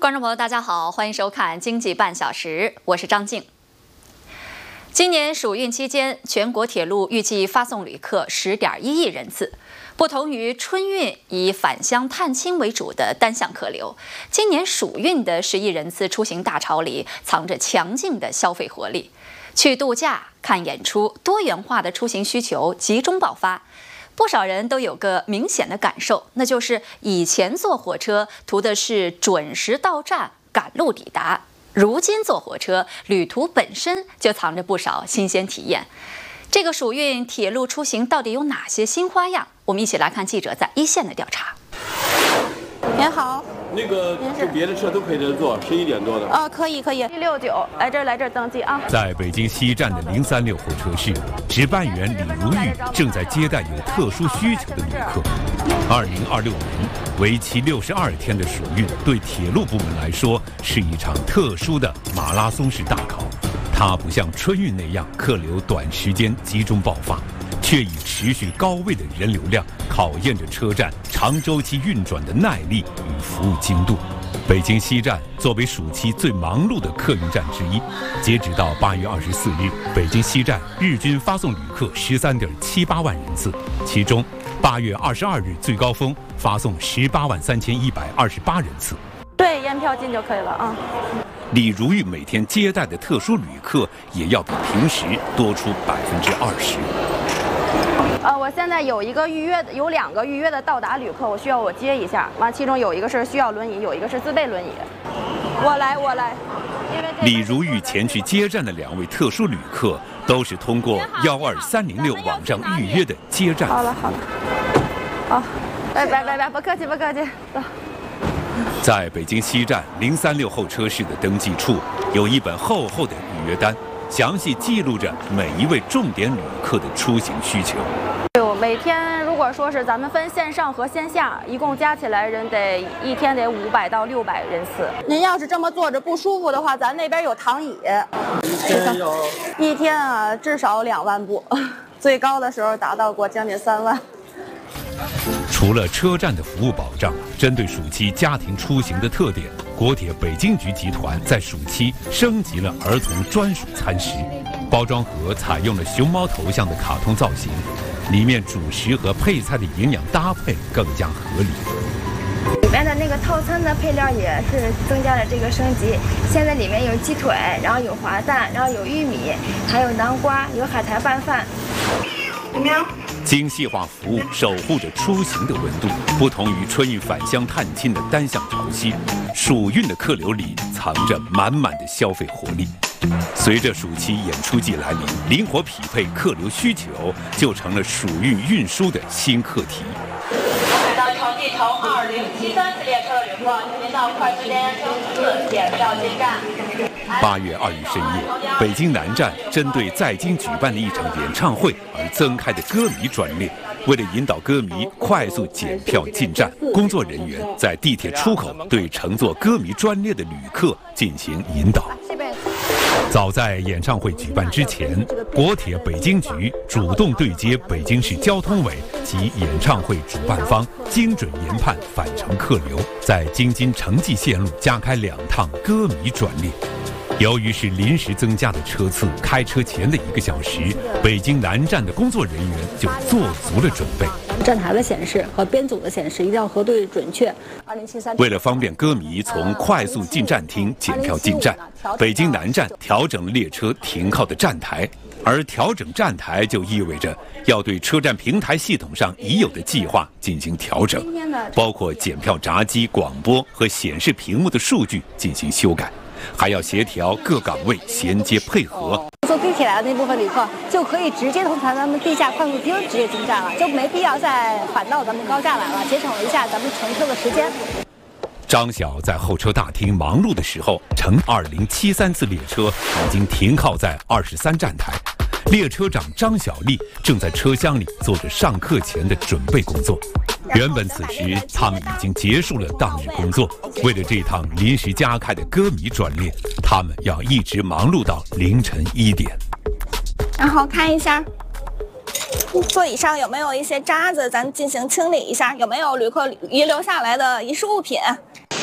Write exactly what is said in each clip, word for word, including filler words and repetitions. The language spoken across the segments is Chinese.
观众朋友，大家好，欢迎收看《经济半小时》，我是张静。今年暑运期间，全国铁路预计发送旅客十点一亿人次。不同于春运以返乡探亲为主的单向客流，今年暑运的十亿人次出行大潮里，藏着强劲的消费活力。去度假、看演出，多元化的出行需求集中爆发。不少人都有个明显的感受，那就是以前坐火车图的是准时到站、赶路抵达，如今坐火车，旅途本身就藏着不少新鲜体验。这个暑运铁路出行到底有哪些新花样？我们一起来看记者在一线的调查。 您好， 那个就别的车都可以这坐，十一点多的。 啊，可以可以，一六九来这儿来这儿登记啊。 在北京西站的零三六候车室，值班员李如玉正在接待有特殊需求的旅客。二零二六年为期六十二天的暑运，对铁路部门来说是一场特殊的马拉松式大考。它不像春运那样客流短时间集中爆发，却以持续高位的人流量考验着车站长周期运转的耐力与服务精度。北京西站作为暑期最忙碌的客运站之一，截止到八月二十四日，北京西站日均发送旅客十三点七八万人次，其中八月二十二日最高峰发送十八万三千一百二十八人次。 对，验票进就可以了啊。 李如玉每天接待的特殊旅客也要比平时多出百分之二十。 呃，我现在有一个预约的，有两个预约的到达旅客，我需要我接一下。完，其中有一个是需要轮椅，有一个是自备轮椅。我来，我来。 李如玉前去接站的两位特殊旅客，都是通过幺二三零六网上预约的接站。 好了好了，好，拜拜拜拜，不客气不客气，走。 在北京西站零三六候车室的登记处，有一本厚厚的预约单，详细记录着每一位重点旅客的出行需求。 对，每天如果说是咱们分线上和线下，一共加起来人得一天得五百到六百人次。您要是这么坐着不舒服的话，咱那边有躺椅。 一天有一天啊，至少两万步，最高的时候达到过将近三万。 除了车站的服务保障，针对暑期家庭出行的特点，国铁北京局集团在暑期升级了儿童专属餐食，包装盒采用了熊猫头像的卡通造型，里面主食和配菜的营养搭配更加合理。 里面的那个套餐的配料也是增加了这个升级，现在里面有鸡腿，然后有滑蛋，然后有玉米，还有南瓜，有海苔拌饭。怎么样？ 精细化服务守护着出行的温度，不同于春运返乡探亲的单向潮汐，暑运的客流里藏着满满的消费活力。随着暑期演出季来临，灵活匹配客流需求就成了暑运运输的新课题。 来到城际城二零七三次列车的旅客，请您到快速电车四检票进站。 八月二日深夜，北京南站针对在京举办的一场演唱会而增开的歌迷专列，为了引导歌迷快速检票进站，工作人员在地铁出口对乘坐歌迷专列的旅客进行引导。早在演唱会举办之前，国铁北京局主动对接北京市交通委及演唱会主办方，精准研判返程客流，在京津城际线路加开两趟歌迷专列。由于是临时增加的车次，开车前的一个小时，北京南站的工作人员就做足了准备。 站台的显示和编组的显示一定要核对准确。 为了方便歌迷从快速进站厅检票进站，北京南站调整了列车停靠的站台。而调整站台就意味着要对车站平台系统上已有的计划进行调整，包括检票闸机、广播和显示屏幕的数据进行修改，还要协调各岗位衔接配合。 坐地铁来的那部分旅客就可以直接从咱们地下快速厅直接进站了，就没必要再返到咱们高架来了，节省了一下咱们乘车的时间。 张晓在候车大厅忙碌的时候，乘二零七三次列车已经停靠在二十三站台，列车长张小丽正在车厢里做着上课前的准备工作。原本此时他们已经结束了当日工作，为了这趟临时加开的歌迷专列，他们要一直忙碌到凌晨一点。 然后看一下座椅上有没有一些渣子，咱进行清理一下，有没有旅客遗留下来的遗失物品。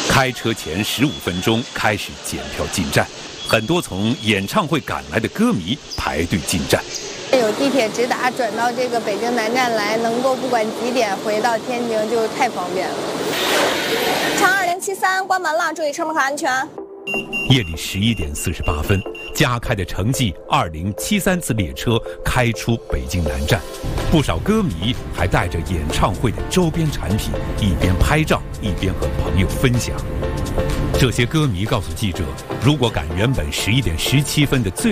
开车前十五分钟开始检票进站，很多从演唱会赶来的歌迷排队进站。 有地铁直达转到这个北京南站来，能够不管几点回到天津，就太方便了。 长二零七三关门了，注意车门口安全。 夜里十一点四十八分，加开的城际二零七三次列车开出北京南站，不少歌迷还带着演唱会的周边产品，一边拍照一边和朋友分享。这些歌迷告诉记者，如果赶原本十一点十七分的最